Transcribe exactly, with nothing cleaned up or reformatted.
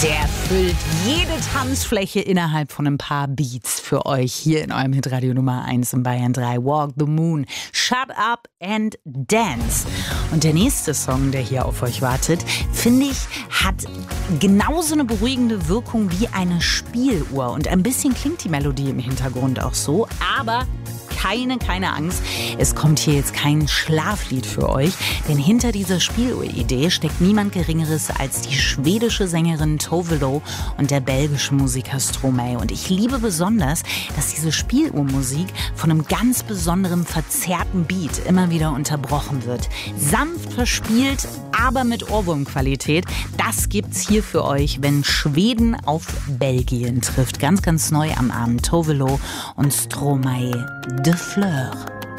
Der füllt jede Tanzfläche innerhalb von ein paar Beats für euch hier in eurem Hitradio Nummer eins in Bayern drei. Walk the Moon, Shut Up and Dance. Und der nächste Song, der hier auf euch wartet, finde ich, hat genauso eine beruhigende Wirkung wie eine Spieluhr. Und ein bisschen klingt die Melodie im Hintergrund auch so, aber keine, keine Angst, es kommt hier jetzt kein Schlaflied für euch, denn hinter dieser Spieluhr-Idee steckt niemand Geringeres als die schwedische Sängerin Tove Lo und der belgische Musiker Stromae. Und ich liebe besonders, dass diese Spieluhrmusik von einem ganz besonderen verzerrten Beat immer wieder unterbrochen wird. Sanft verspielt, aber mit Ohrwurmqualität. Das gibt's hier für euch, wenn Schweden auf Belgien trifft. Ganz, ganz neu am Abend. Tove Lo und Stromae. De Fleur.